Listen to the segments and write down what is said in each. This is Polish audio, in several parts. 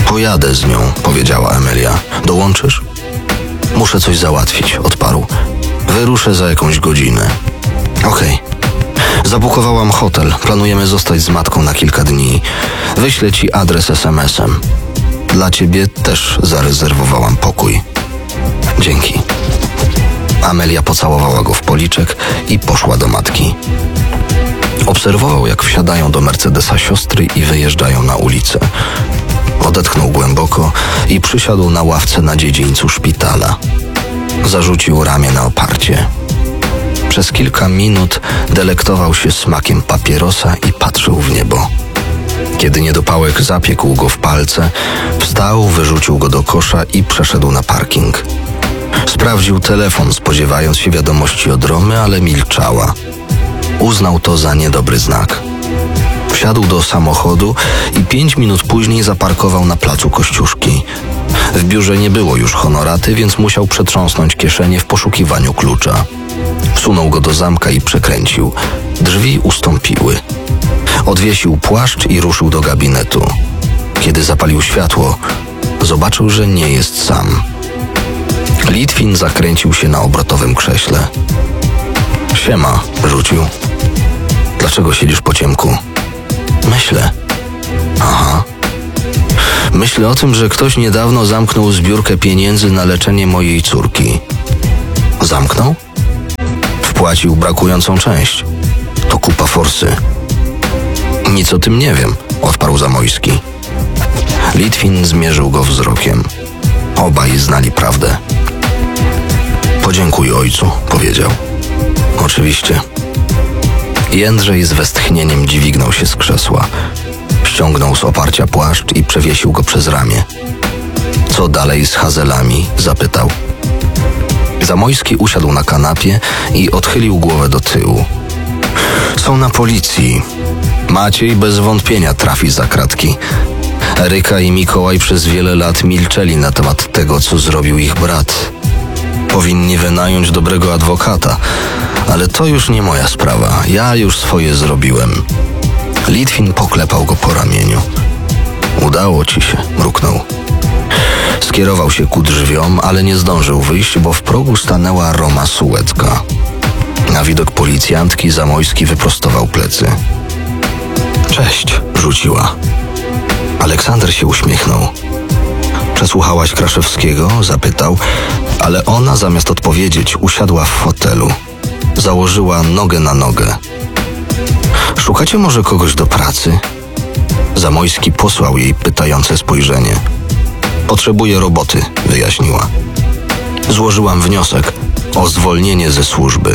Pojadę z nią, powiedziała Amelia. Dołączysz? Muszę coś załatwić, odparł. Wyruszę za jakąś godzinę. Okej. Zabukowałam hotel. Planujemy zostać z matką na kilka dni. Wyślę ci adres SMS-em. Dla ciebie też zarezerwowałam pokój. Dzięki. Amelia pocałowała go w policzek i poszła do matki. Obserwował, jak wsiadają do Mercedesa siostry i wyjeżdżają na ulicę. Odetchnął głęboko i przysiadł na ławce na dziedzińcu szpitala. Zarzucił ramię na oparcie. Przez kilka minut delektował się smakiem papierosa i patrzył w niebo. Kiedy niedopałek zapiekł go w palce, wstał, wyrzucił go do kosza i przeszedł na parking. Sprawdził telefon, spodziewając się wiadomości od Romy, ale milczała. Uznał to za niedobry znak. Wsiadł do samochodu i 5 minut później zaparkował na placu Kościuszki. W biurze nie było już honoraty, więc musiał przetrząsnąć kieszenie w poszukiwaniu klucza. Wsunął go do zamka i przekręcił. Drzwi ustąpiły. Odwiesił płaszcz i ruszył do gabinetu. Kiedy zapalił światło, zobaczył, że nie jest sam. Litwin zakręcił się na obrotowym krześle. Siema, rzucił. Dlaczego siedzisz po ciemku? Myślę. Aha. Myślę o tym, że ktoś niedawno zamknął zbiórkę pieniędzy na leczenie mojej córki. Zamknął? Wpłacił brakującą część. To kupa forsy. Nic o tym nie wiem, odparł Zamojski. Litwin zmierzył go wzrokiem. Obaj znali prawdę. Podziękuj ojcu, powiedział. Oczywiście. Jędrzej z westchnieniem dźwignął się z krzesła. Ściągnął z oparcia płaszcz i przewiesił go przez ramię. Co dalej z Hazelami? Zapytał. Zamojski usiadł na kanapie i odchylił głowę do tyłu. Są na policji. Maciej bez wątpienia trafi za kratki. Eryka i Mikołaj przez wiele lat milczeli na temat tego, co zrobił ich brat. Powinni wynająć dobrego adwokata, ale to już nie moja sprawa. Ja już swoje zrobiłem. Litwin poklepał go po ramieniu. Udało ci się, mruknął. Skierował się ku drzwiom, ale nie zdążył wyjść, bo w progu stanęła Roma Sułecka. Na widok policjantki Zamojski wyprostował plecy. Cześć, rzuciła. Aleksander się uśmiechnął. Przesłuchałaś Kraszewskiego? Zapytał, ale ona zamiast odpowiedzieć usiadła w fotelu. Założyła nogę na nogę. Szukacie może kogoś do pracy? Zamojski posłał jej pytające spojrzenie. Potrzebuję roboty, wyjaśniła. Złożyłam wniosek o zwolnienie ze służby.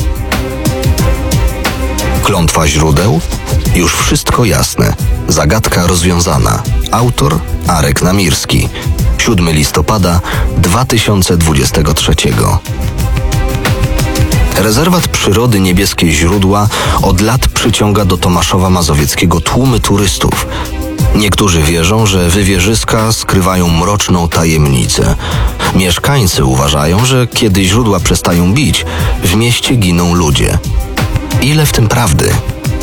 Klątwa źródeł? Już wszystko jasne. Zagadka rozwiązana. Autor Arek Namirski. 7 listopada 2023. Rezerwat przyrody Niebieskie Źródła od lat przyciąga do Tomaszowa Mazowieckiego tłumy turystów. Niektórzy wierzą, że wywierzyska skrywają mroczną tajemnicę. Mieszkańcy uważają, że kiedy źródła przestają bić, w mieście giną ludzie. Ile w tym prawdy?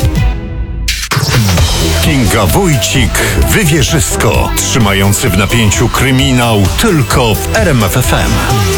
Kinga Wójcik, Wywierzysko. Trzymający w napięciu kryminał tylko w RMF FM.